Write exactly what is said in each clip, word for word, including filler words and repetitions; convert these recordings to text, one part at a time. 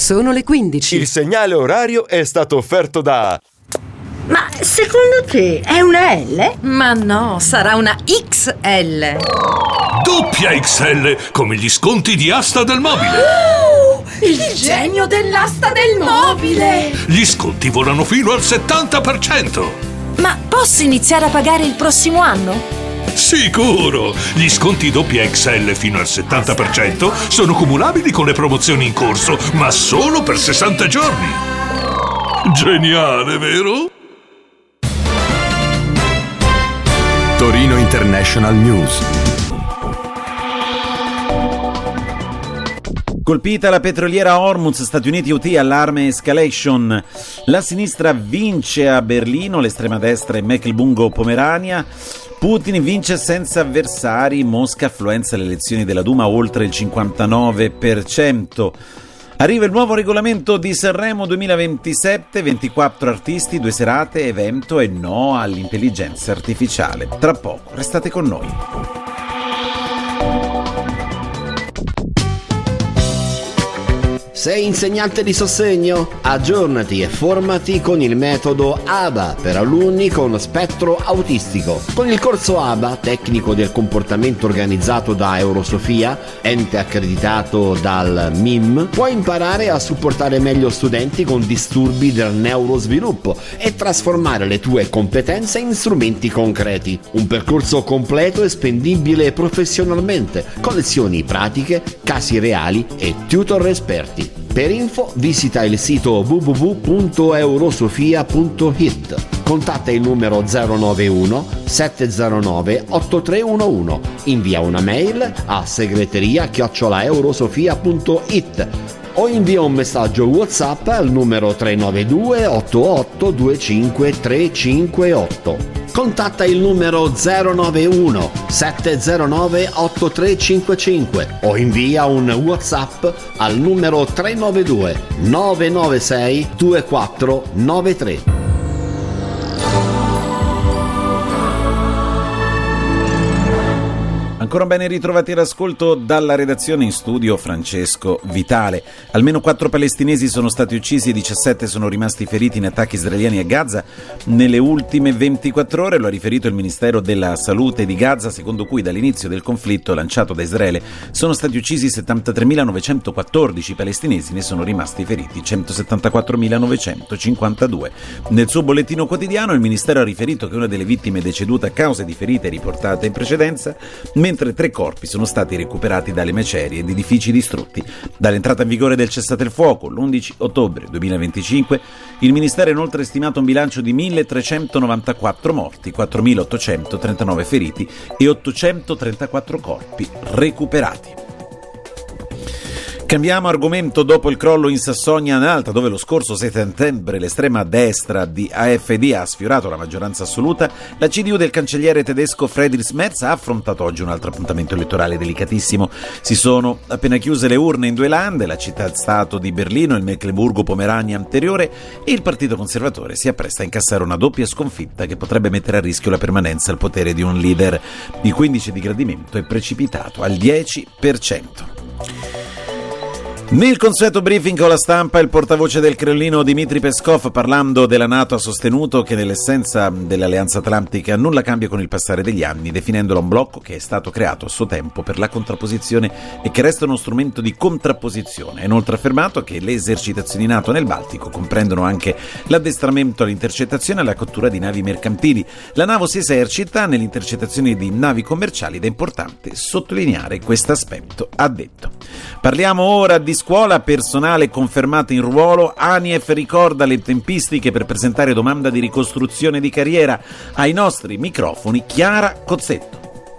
Sono le quindici. Il segnale orario è stato offerto da... Ma secondo te è una L? Ma no, sarà una X L. Doppia X L, come gli sconti di Asta del Mobile. Oh, il, il genio dell'asta del mobile. Gli sconti volano fino al settanta per cento. Ma posso iniziare a pagare il prossimo anno? Sicuro! Gli sconti doppia X L fino al settanta per cento sono cumulabili con le promozioni in corso, ma solo per sessanta giorni. Geniale, vero? Torino International News. Colpita la petroliera Hormuz, Stati Uniti U T, allarme escalation. La sinistra vince a Berlino, l'estrema destra in Mecklenburgo-Pomerania. Putin vince senza avversari, Mosca affluenza alle elezioni della Duma oltre il cinquantanove per cento. Arriva il nuovo regolamento di Sanremo duemilaventisette, ventiquattro artisti, due serate, evento e no all'intelligenza artificiale. Tra poco, restate con noi. Sei insegnante di sostegno? Aggiornati e formati con il metodo A B A per alunni con spettro autistico. Con il corso A B A, tecnico del comportamento organizzato da Eurosofia, ente accreditato dal M I M, puoi imparare a supportare meglio studenti con disturbi del neurosviluppo e trasformare le tue competenze in strumenti concreti. Un percorso completo e spendibile professionalmente, con lezioni pratiche, casi reali e tutor esperti. Per info visita il sito w w w punto eurosofia punto i t. Contatta il numero zero nove uno sette zero nove otto tre uno uno. Invia una mail a segreteria chiocciola eurosofia punto i t o invia un messaggio WhatsApp al numero tre nove due otto otto due cinque tre cinque otto. Contatta il numero zero nove uno sette zero nove otto tre cinque cinque o invia un WhatsApp al numero tre nove due nove nove sei due quattro nove tre. Ancora ben ritrovati all'ascolto dalla redazione, in studio Francesco Vitale. Almeno quattro palestinesi sono stati uccisi e diciassette sono rimasti feriti in attacchi israeliani a Gaza nelle ultime ventiquattro ore, lo ha riferito il Ministero della Salute di Gaza, secondo cui dall'inizio del conflitto lanciato da Israele sono stati uccisi settantatremilanovecentoquattordici palestinesi, ne sono rimasti feriti centosettantaquattromilanovecentocinquantadue. Nel suo bollettino quotidiano il Ministero ha riferito che una delle vittime decedute a causa di ferite riportate in precedenza, mentre tre corpi sono stati recuperati dalle macerie di edifici distrutti. Dall'entrata in vigore del cessate il fuoco, l'undici ottobre duemilaventicinque, il Ministero ha inoltre stimato un bilancio di milletrecentonovantaquattro morti, quattromiloottocentotrentanove feriti e ottocentotrentaquattro corpi recuperati. Cambiamo argomento. Dopo il crollo in Sassonia-Anhalta, dove lo scorso settembre l'estrema destra di A F D ha sfiorato la maggioranza assoluta, la C D U del cancelliere tedesco Friedrich Merz ha affrontato oggi un altro appuntamento elettorale delicatissimo. Si sono appena chiuse le urne in due lande, la città-stato di Berlino, il Mecklenburgo-Pomerania anteriore, e il Partito Conservatore si appresta a incassare una doppia sconfitta che potrebbe mettere a rischio la permanenza al potere di un leader. Il quindice di gradimento è precipitato al dieci per cento. Nel consueto briefing con la stampa, il portavoce del Cremlino Dmitry Peskov, parlando della NATO, ha sostenuto che nell'essenza dell'Alleanza Atlantica nulla cambia con il passare degli anni, definendolo un blocco che è stato creato a suo tempo per la contrapposizione e che resta uno strumento di contrapposizione. Ha inoltre affermato che le esercitazioni NATO nel Baltico comprendono anche l'addestramento all'intercettazione e alla cattura di navi mercantili. La NATO si esercita nelle intercettazioni di navi commerciali ed è importante sottolineare questo aspetto, ha detto. Parliamo ora di scuola, personale confermato in ruolo. ANIEF ricorda le tempistiche per presentare domanda di ricostruzione di carriera. Ai nostri microfoni Chiara Cozzetto.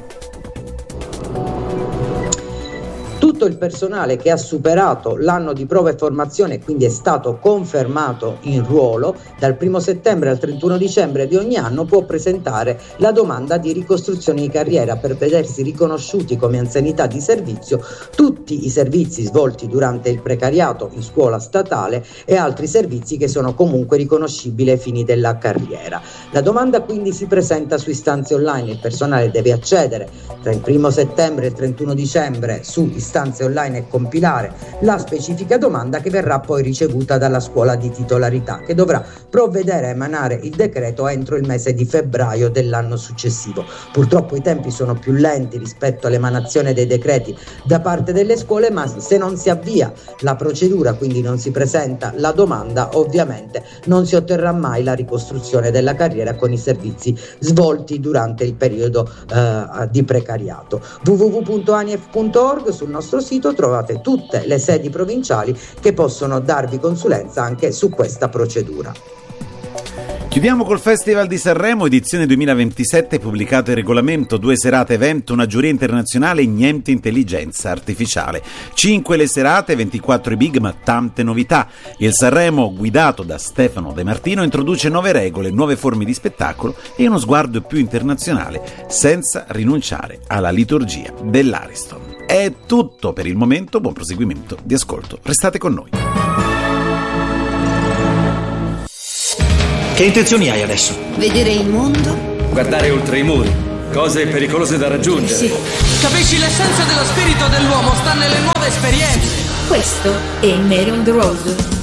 Tutto il personale che ha superato l'anno di prova e formazione e quindi è stato confermato in ruolo dal primo settembre al trentuno dicembre di ogni anno può presentare la domanda di ricostruzione di carriera per vedersi riconosciuti come anzianità di servizio tutti i servizi svolti durante il precariato in scuola statale e altri servizi che sono comunque riconoscibili ai fini della carriera. La domanda quindi si presenta su istanze online, il personale deve accedere tra il primo settembre e il trentuno dicembre su istanze stanze online e compilare la specifica domanda che verrà poi ricevuta dalla scuola di titolarità, che dovrà provvedere a emanare il decreto entro il mese di febbraio dell'anno successivo. Purtroppo i tempi sono più lenti rispetto all'emanazione dei decreti da parte delle scuole, ma se non si avvia la procedura, quindi non si presenta la domanda, ovviamente non si otterrà mai la ricostruzione della carriera con i servizi svolti durante il periodo eh, di precariato. w w w punto a n i f punto org, sul nostro sito trovate tutte le sedi provinciali che possono darvi consulenza anche su questa procedura. Chiudiamo col Festival di Sanremo, edizione duemilaventisette, pubblicato il regolamento, due serate evento, una giuria internazionale e niente intelligenza artificiale. Cinque le serate, ventiquattro i big, ma tante novità. Il Sanremo, guidato da Stefano De Martino, introduce nuove regole, nuove forme di spettacolo e uno sguardo più internazionale, senza rinunciare alla liturgia dell'Ariston. È tutto per il momento, buon proseguimento di ascolto. Restate con noi. Che intenzioni hai adesso? Vedere il mondo. Guardare oltre i muri. Cose pericolose da raggiungere. Sì. Capisci, l'essenza dello spirito dell'uomo sta nelle nuove esperienze. Questo è Mary on the Road.